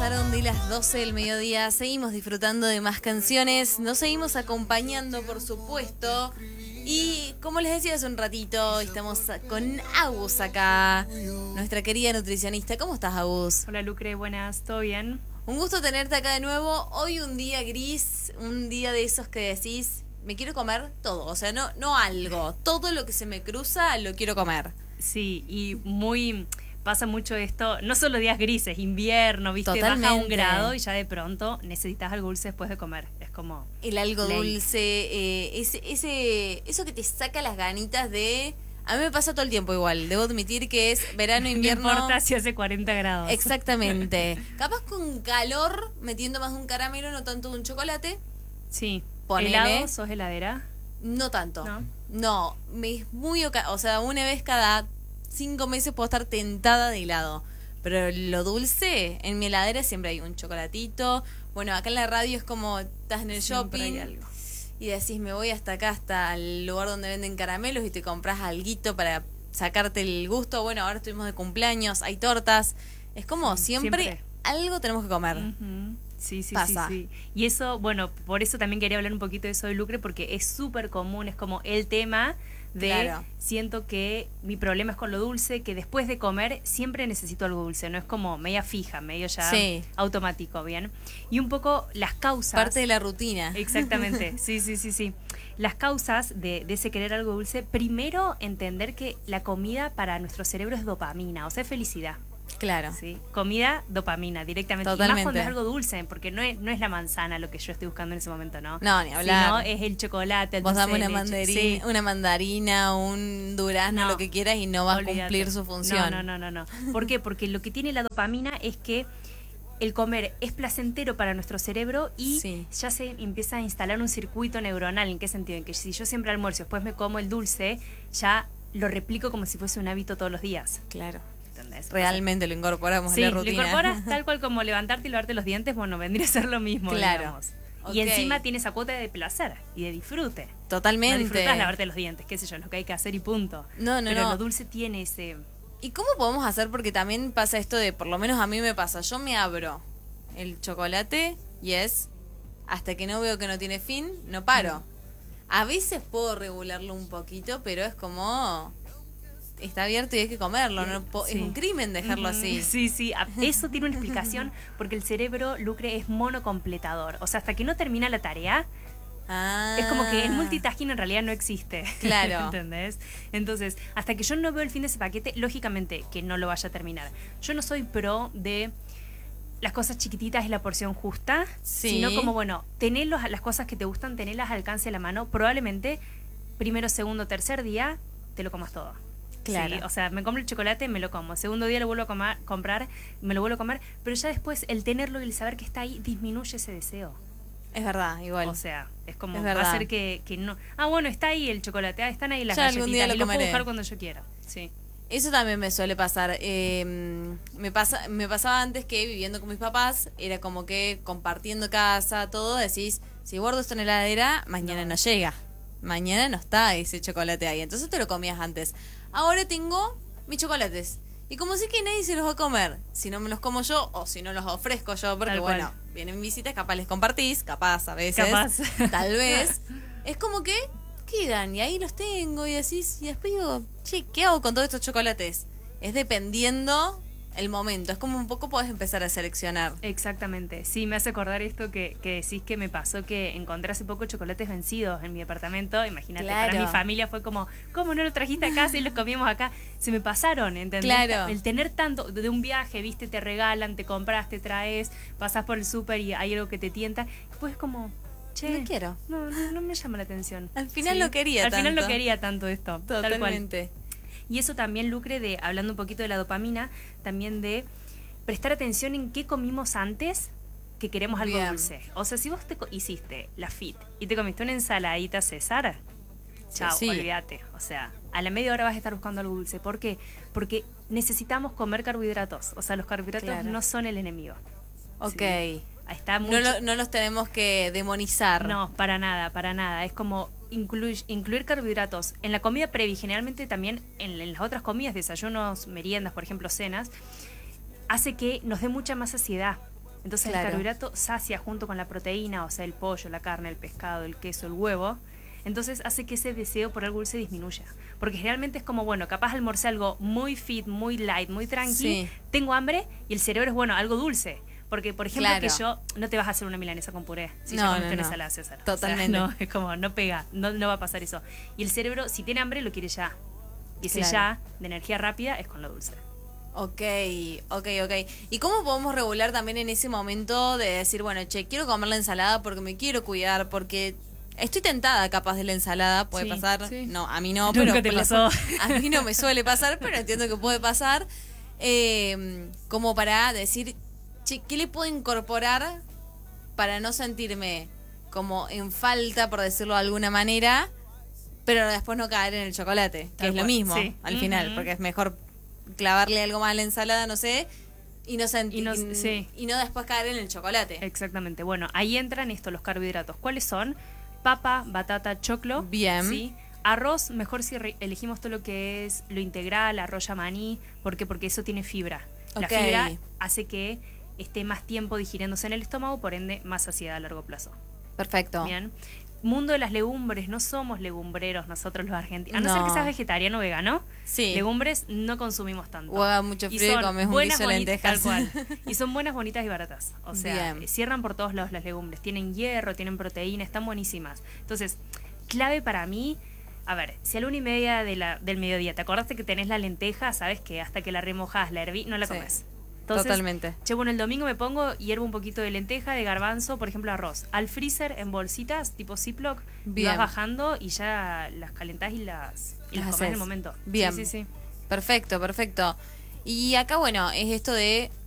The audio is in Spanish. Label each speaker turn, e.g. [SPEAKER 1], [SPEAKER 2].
[SPEAKER 1] pasaron de las 12 del mediodía, seguimos disfrutando de más canciones, nos seguimos acompañando, por supuesto. Y como les decía hace un ratito, estamos con Agus acá, nuestra querida nutricionista. ¿Cómo estás, Agus?
[SPEAKER 2] Hola, Lucre, buenas, ¿todo bien?
[SPEAKER 1] Un gusto tenerte acá de nuevo. Hoy un día gris, un día de esos que decís, me quiero comer todo, o sea, no algo, todo lo que se me cruza lo quiero comer.
[SPEAKER 2] Sí, y pasa mucho esto, no solo días grises, invierno, viste,
[SPEAKER 1] Totalmente.
[SPEAKER 2] baja 1 grado y ya de pronto necesitas algo dulce después de comer. Es como
[SPEAKER 1] El algo
[SPEAKER 2] ley.
[SPEAKER 1] dulce, eso que te saca las ganitas de... A mí me pasa todo el tiempo igual, debo admitir que es verano, invierno...
[SPEAKER 2] No importa si hace 40 grados.
[SPEAKER 1] Exactamente. Capaz con calor, metiendo más de un caramelo, no tanto de un chocolate.
[SPEAKER 2] Sí.
[SPEAKER 1] Ponele.
[SPEAKER 2] ¿Helado? ¿Sos heladera?
[SPEAKER 1] No tanto.
[SPEAKER 2] ¿No?
[SPEAKER 1] No, me es muy... O sea, una vez cada 5 meses puedo estar tentada de helado. Pero lo dulce, en mi heladera siempre hay un chocolatito. Bueno, acá en la radio es como estás en el
[SPEAKER 2] Siempre
[SPEAKER 1] shopping
[SPEAKER 2] hay algo.
[SPEAKER 1] y decís, me voy hasta acá, hasta el lugar donde venden caramelos y te compras alguito para sacarte el gusto. Bueno, ahora estuvimos de cumpleaños, hay tortas. Es como siempre algo tenemos que comer.
[SPEAKER 2] Ujú. Sí,
[SPEAKER 1] Pasa.
[SPEAKER 2] sí. Y eso, bueno, por eso también quería hablar un poquito de eso de Lucre, porque es súper común, es como el tema de
[SPEAKER 1] Claro.
[SPEAKER 2] siento que mi problema es con lo dulce, que después de comer siempre necesito algo dulce, no es como media fija, medio ya
[SPEAKER 1] Sí.
[SPEAKER 2] automático, ¿bien? Y un poco las causas...
[SPEAKER 1] Parte de la rutina.
[SPEAKER 2] Exactamente, sí. Las causas de ese querer algo dulce, primero entender que la comida para nuestro cerebro es dopamina, o sea, es felicidad.
[SPEAKER 1] Claro.
[SPEAKER 2] Sí, comida, dopamina, directamente. Y
[SPEAKER 1] Totalmente.
[SPEAKER 2] más cuando es algo dulce, porque no es la manzana lo que yo estoy buscando en ese momento, ¿no?
[SPEAKER 1] No, ni hablar.
[SPEAKER 2] Sino es el chocolate, el
[SPEAKER 1] Vos
[SPEAKER 2] dulce
[SPEAKER 1] dame
[SPEAKER 2] de
[SPEAKER 1] una
[SPEAKER 2] leche. Sí.
[SPEAKER 1] mandarina, un durazno,
[SPEAKER 2] No.
[SPEAKER 1] lo que quieras y no va a
[SPEAKER 2] Olvídate.
[SPEAKER 1] cumplir su función.
[SPEAKER 2] No. ¿Por qué? Porque lo que tiene la dopamina es que el comer es placentero para nuestro cerebro y
[SPEAKER 1] Sí.
[SPEAKER 2] ya se empieza a instalar un circuito neuronal. ¿En qué sentido? En que si yo siempre almuerzo, después me como el dulce, ya lo replico como si fuese un hábito todos los días.
[SPEAKER 1] Claro.
[SPEAKER 2] ¿Entendés?
[SPEAKER 1] Realmente lo incorporamos
[SPEAKER 2] Sí,
[SPEAKER 1] en la
[SPEAKER 2] lo
[SPEAKER 1] rutina.
[SPEAKER 2] incorporas tal cual como levantarte y lavarte los dientes, bueno, vendría a ser lo mismo,
[SPEAKER 1] Claro.
[SPEAKER 2] digamos.
[SPEAKER 1] Ok.
[SPEAKER 2] Y encima tiene esa cuota de placer y de disfrute.
[SPEAKER 1] Totalmente.
[SPEAKER 2] No disfrutas lavarte los dientes, qué sé yo, es lo que hay que hacer y punto.
[SPEAKER 1] No.
[SPEAKER 2] Pero lo dulce tiene ese...
[SPEAKER 1] ¿Y cómo podemos hacer? Porque también pasa esto de, por lo menos a mí me pasa, yo me abro el chocolate y es, hasta que no veo que no tiene fin, no paro. A veces puedo regularlo un poquito, pero es como... Está abierto y hay que comerlo,
[SPEAKER 2] Sí.
[SPEAKER 1] es un crimen dejarlo
[SPEAKER 2] Ujú.
[SPEAKER 1] así.
[SPEAKER 2] Sí, eso tiene una explicación porque el cerebro, Lucre, es monocompletador. O sea, hasta que no termina la tarea,
[SPEAKER 1] Ah.
[SPEAKER 2] es como que el multitasking en realidad no existe.
[SPEAKER 1] Claro.
[SPEAKER 2] ¿Entendés? Entonces, hasta que yo no veo el fin de ese paquete, lógicamente que no lo vaya a terminar. Yo no soy pro de las cosas chiquititas y la porción justa,
[SPEAKER 1] Sí.
[SPEAKER 2] sino como, bueno, tener las cosas que te gustan, tenerlas al alcance de la mano, probablemente primero, segundo, tercer día te lo comas todo.
[SPEAKER 1] Claro.
[SPEAKER 2] Sí, o sea, me compro el chocolate, me lo como. Segundo día lo vuelvo a comprar, me lo vuelvo a comer. Pero ya después el tenerlo y el saber que está ahí disminuye ese deseo.
[SPEAKER 1] Es verdad, igual.
[SPEAKER 2] O sea, es como
[SPEAKER 1] Es
[SPEAKER 2] va a
[SPEAKER 1] verdad.
[SPEAKER 2] ser que no. Ah, bueno, está ahí el chocolate, están ahí las
[SPEAKER 1] Ya algún día
[SPEAKER 2] galletitas
[SPEAKER 1] lo
[SPEAKER 2] y lo puedo
[SPEAKER 1] comeré.
[SPEAKER 2] buscar cuando yo quiera. Sí.
[SPEAKER 1] Eso también me suele pasar. Me pasaba antes que viviendo con mis papás, era como que compartiendo casa, todo, decís, si guardo esto en la heladera, mañana no llega. Mañana no está ese chocolate ahí. Entonces te lo comías antes. Ahora tengo mis chocolates. Y como sé que nadie se los va a comer, si no me los como yo o si no los ofrezco yo, porque
[SPEAKER 2] Tal cual.
[SPEAKER 1] bueno, vienen visitas, capaz les compartís, capaz a veces,
[SPEAKER 2] Capaz.
[SPEAKER 1] tal vez. Es como que quedan y ahí los tengo y decís, y después digo, che, ¿qué hago con todos estos chocolates? Es dependiendo el momento, es como un poco podés empezar a seleccionar.
[SPEAKER 2] Exactamente. Sí, me hace acordar esto que decís que me pasó que encontré hace poco chocolates vencidos en mi departamento. Imagínate,
[SPEAKER 1] Claro.
[SPEAKER 2] para mi familia fue como, ¿cómo no lo trajiste acá si los comimos acá? Se me pasaron, ¿entendés?
[SPEAKER 1] Claro.
[SPEAKER 2] El tener tanto de un viaje, viste, te regalan, te compras, te traes, pasás por el súper y hay algo que te tienta. Después es como, che,
[SPEAKER 1] No quiero.
[SPEAKER 2] No me llama la atención.
[SPEAKER 1] Al final
[SPEAKER 2] Sí.
[SPEAKER 1] lo quería
[SPEAKER 2] Al final
[SPEAKER 1] tanto.
[SPEAKER 2] lo quería tanto esto. Tal cual.
[SPEAKER 1] Totalmente.
[SPEAKER 2] Y eso también, Lucre, hablando un poquito de la dopamina, también de prestar atención en qué comimos antes que queremos algo
[SPEAKER 1] Bien.
[SPEAKER 2] dulce. O sea, si vos hiciste la fit y te comiste una ensaladita César, chao,
[SPEAKER 1] Sí.
[SPEAKER 2] olvídate. O sea, a la media hora vas a estar buscando algo dulce. ¿Por qué? Porque necesitamos comer carbohidratos. O sea, los carbohidratos
[SPEAKER 1] Claro.
[SPEAKER 2] no son el enemigo.
[SPEAKER 1] Ok.
[SPEAKER 2] Sí. Está mucho...
[SPEAKER 1] No los tenemos que demonizar.
[SPEAKER 2] No, para nada. Es como incluir carbohidratos en la comida previa y generalmente también en las otras comidas, desayunos, meriendas, por ejemplo, cenas, hace que nos dé mucha más saciedad. Entonces
[SPEAKER 1] Claro.
[SPEAKER 2] el carbohidrato sacia junto con la proteína, o sea, el pollo, la carne, el pescado, el queso, el huevo. Entonces hace que ese deseo por algo dulce disminuya. Porque realmente es como, bueno, capaz almorcé algo muy fit, muy light, muy tranqui,
[SPEAKER 1] Sí.
[SPEAKER 2] tengo hambre y el cerebro es, bueno, algo dulce. Porque, por ejemplo,
[SPEAKER 1] Claro.
[SPEAKER 2] que yo no te vas a hacer una milanesa con puré si
[SPEAKER 1] No,
[SPEAKER 2] ya
[SPEAKER 1] no,
[SPEAKER 2] comiste una
[SPEAKER 1] no.
[SPEAKER 2] ensalada César.
[SPEAKER 1] Totalmente.
[SPEAKER 2] O sea, no, es como, no pega, no va a pasar eso. Y el cerebro, si tiene hambre, lo quiere ya. Y ese
[SPEAKER 1] Claro.
[SPEAKER 2] ya, de energía rápida, es con lo dulce.
[SPEAKER 1] Ok. ¿Y cómo podemos regular también en ese momento de decir, bueno, che, quiero comer la ensalada porque me quiero cuidar, porque estoy tentada capaz de la ensalada, puede
[SPEAKER 2] Sí,
[SPEAKER 1] pasar?
[SPEAKER 2] sí.
[SPEAKER 1] No, a mí no,
[SPEAKER 2] Nunca
[SPEAKER 1] pero
[SPEAKER 2] te
[SPEAKER 1] por la-
[SPEAKER 2] pasó.
[SPEAKER 1] a mí no me suele pasar, pero entiendo que puede pasar. Como para decir, che, ¿qué le puedo incorporar para no sentirme como en falta, por decirlo de alguna manera, pero después no caer en el chocolate, que
[SPEAKER 2] Tal
[SPEAKER 1] es lo
[SPEAKER 2] cual,
[SPEAKER 1] mismo
[SPEAKER 2] sí.
[SPEAKER 1] al final,
[SPEAKER 2] Ujú.
[SPEAKER 1] porque es mejor clavarle algo más a la ensalada, no sé, y no sentir,
[SPEAKER 2] sí.
[SPEAKER 1] y no después caer en el chocolate.
[SPEAKER 2] Exactamente. Bueno, ahí entran los carbohidratos. ¿Cuáles son? Papa, batata, choclo.
[SPEAKER 1] Bien.
[SPEAKER 2] ¿Sí? Arroz, mejor si elegimos todo lo que es lo integral, arroz maní. ¿Por qué? Porque eso tiene fibra. La
[SPEAKER 1] Ok.
[SPEAKER 2] fibra hace que esté más tiempo digiriéndose en el estómago, por ende, más saciedad a largo plazo.
[SPEAKER 1] Perfecto.
[SPEAKER 2] Bien. Mundo de las legumbres, no somos legumbreros nosotros los argentinos. A no, ser
[SPEAKER 1] No.
[SPEAKER 2] que seas vegetariano o vegano,
[SPEAKER 1] Sí.
[SPEAKER 2] legumbres no consumimos tanto.
[SPEAKER 1] O haga mucho
[SPEAKER 2] Y
[SPEAKER 1] frío y
[SPEAKER 2] son
[SPEAKER 1] comes un
[SPEAKER 2] buenas,
[SPEAKER 1] guiso de
[SPEAKER 2] bonitas,
[SPEAKER 1] lentejas.
[SPEAKER 2] tal cual. Y son buenas, bonitas y baratas. O sea,
[SPEAKER 1] Bien.
[SPEAKER 2] cierran por todos lados las legumbres. Tienen hierro, tienen proteína, están buenísimas. Entonces, clave para mí, a ver, si a la 1:30 del mediodía te acordaste que tenés la lenteja, sabes que hasta que la remojás, la herví, no la
[SPEAKER 1] Sí.
[SPEAKER 2] comes. Entonces,
[SPEAKER 1] Totalmente.
[SPEAKER 2] che, bueno, el domingo me pongo, hiervo un poquito de lenteja, de garbanzo, por ejemplo, arroz. Al freezer en bolsitas, tipo Ziploc, y
[SPEAKER 1] Bien.
[SPEAKER 2] vas bajando y ya las calentás y las comés en
[SPEAKER 1] haces.
[SPEAKER 2] el momento.
[SPEAKER 1] Bien.
[SPEAKER 2] Sí, sí, sí.
[SPEAKER 1] Perfecto. Y acá, bueno, es esto de